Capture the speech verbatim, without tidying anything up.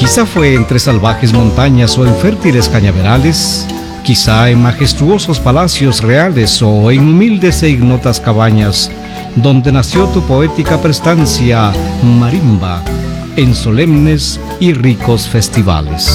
Quizá fue entre salvajes montañas o en fértiles cañaverales, quizá en majestuosos palacios reales o en humildes e ignotas cabañas, donde nació tu poética prestancia, marimba, en solemnes y ricos festivales.